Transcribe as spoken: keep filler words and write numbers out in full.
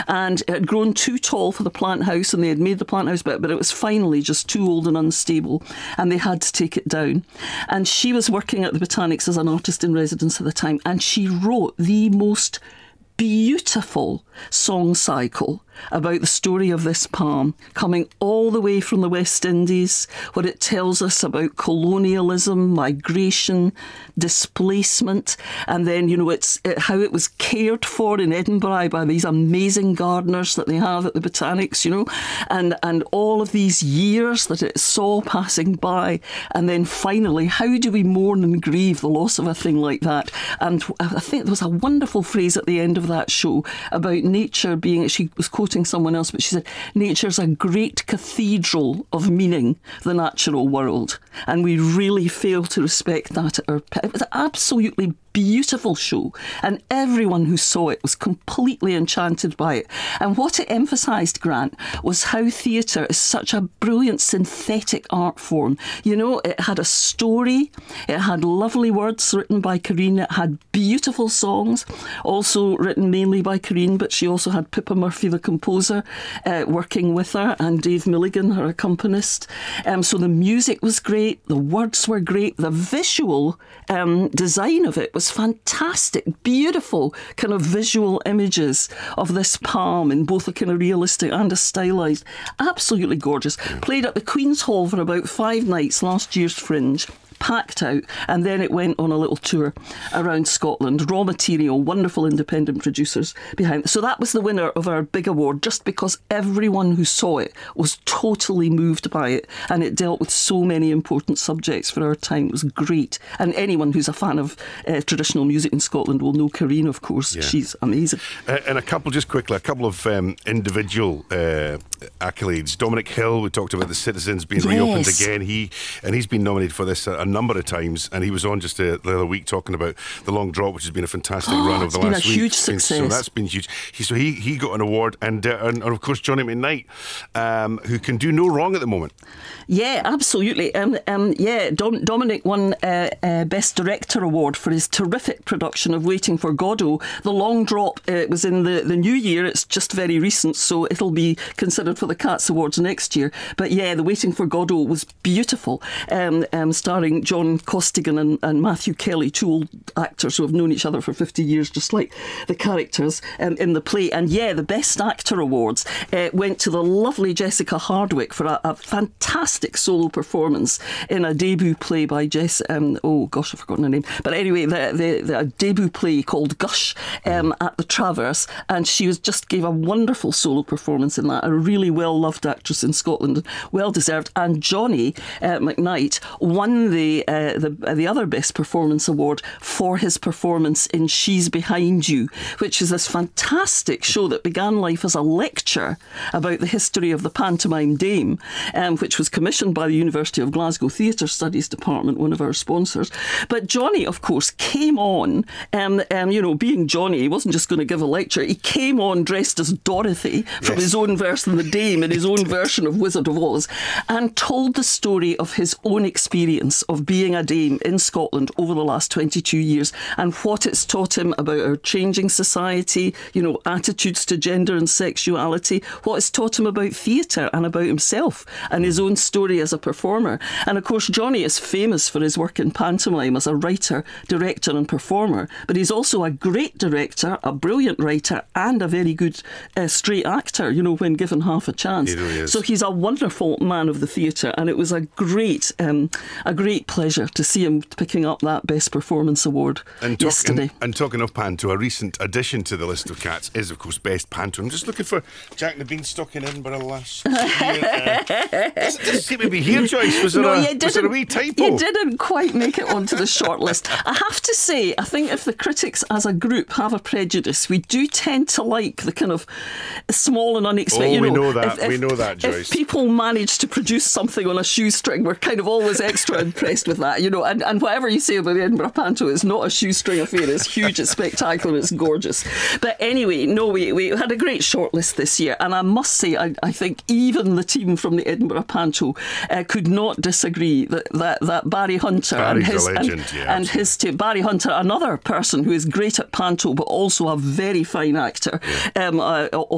and it had grown too tall for the plant house, and they had made the plant house bit, but it was finally just too old and unstable, and they had to take it down. And she was working at the Botanics as an artist in residence at the time, and she wrote the most beautiful song cycle about the story of this palm, coming all the way from the West Indies, where it tells us about colonialism, migration, displacement, and then, you know, it's it, how it was cared for in Edinburgh by these amazing gardeners that they have at the Botanics, you know, and, and all of these years that it saw passing by. And then finally, how do we mourn and grieve the loss of a thing like that? And I think there was a wonderful phrase at the end of that show about nature being, she was quoting someone else, but she said, nature's a great cathedral of meaning, the natural world. And we really fail to respect that at our pit. It was absolutely beautiful show, and everyone who saw it was completely enchanted by it. And what it emphasised, Grant, was how theatre is such a brilliant synthetic art form. You know, it had a story, it had lovely words written by Corinne, it had beautiful songs, also written mainly by Corinne, but she also had Pippa Murphy, the composer, uh, working with her, and Dave Milligan, her accompanist. Um, so the music was great, the words were great, the visual um, design of it was was fantastic, beautiful kind of visual images of this palm in both a kind of realistic and a stylised. Absolutely gorgeous. Played at the Queen's Hall for about five nights last year's Fringe. Packed out, and then it went on a little tour around Scotland. Raw Material, wonderful independent producers behind. So that was the winner of our big award, just because everyone who saw it was totally moved by it, and it dealt with so many important subjects for our time. It was great, and anyone who's a fan of uh, traditional music in Scotland will know Corinne, of course. Yeah. She's amazing. Uh, and a couple, just quickly, a couple of um, individual uh, accolades. Dominic Hill, we talked about the Citizens being yes. reopened again. He and he's been nominated for this a number of times, and he was on just the, the other week talking about The Long Drop, which has been a fantastic oh, run over the last week. It's been a huge success. So that's been huge. He, so he, he got an award, and, uh, and, and of course Johnny McKnight, um, who can do no wrong at the moment. Yeah, absolutely. Um, um, yeah, Dom, Dominic won uh, uh, Best Director Award for his terrific production of Waiting for Godot. The Long Drop uh, was in the, the new year. It's just very recent, so it'll be considered for the Cats Awards next year. But yeah, the Waiting for Godot was beautiful, um, um, starring John Costigan and, and Matthew Kelly, two old actors who have known each other for fifty years, just like the characters um, in the play. And yeah, the Best Actor Awards uh, went to the lovely Jessica Hardwicke for a, a fantastic solo performance in a debut play by Jess. Um, oh gosh, I've forgotten her name. But anyway, the, the, the a debut play called Gush um, at the Traverse, and she was just gave a wonderful solo performance in that. A really well loved actress in Scotland, well deserved. And Johnny uh, McKnight won the uh, the the other Best Performance Award for his performance in She's Behind You, which is this fantastic show that began life as a lecture about the history of the pantomime dame, um, which was commissioned by the University of Glasgow Theatre Studies Department, one of our sponsors. But Johnny, of course, came on, um, um, you know, being Johnny, he wasn't just going to give a lecture. He came on dressed as Dorothy from yes. his own version of the Dame in his own version of Wizard of Oz, and told the story of his own experience of being a dame in Scotland over the last twenty-two years, and what it's taught him about our changing society, you know, attitudes to gender and sexuality, what it's taught him about theatre and about himself and his own story as a performer. And of course, Johnny is famous for his work in pantomime as a writer, director and performer, but he's also a great director, a brilliant writer, and a very good uh, straight actor, you know, when given half a chance. He really is. So he's a wonderful man of the theatre, and it was a great um, a great pleasure to see him picking up that Best Performance Award and talk, yesterday. And, and talking of panto, a recent addition to the list of cats is, of course, Best Panto. I'm just looking for Jack and the Beanstalk in Edinburgh last year. Uh, doesn't, doesn't seem to be here, Joyce. Was there, no, a, was there a wee typo? You didn't quite make it onto the shortlist. I have to say, I think if the critics as a group have a prejudice, we do tend to like the kind of small and unexpected. Oh, you know, we know that. If, we if, know that, Joyce. If people manage to produce something on a shoestring, we're kind of always extra impressed with that, you know. And, and whatever you say about the Edinburgh Panto, it's not a shoestring affair. It's huge, it's spectacular, it's gorgeous. But anyway, no, we, we had a great shortlist this year, and I must say, I, I think even the team from the Edinburgh Panto uh, could not disagree that that, that Barry Hunter Barry's and his a legend, and, yeah, and his team, Barry Hunter, another person who is great at panto but also a very fine actor, yeah. um, uh,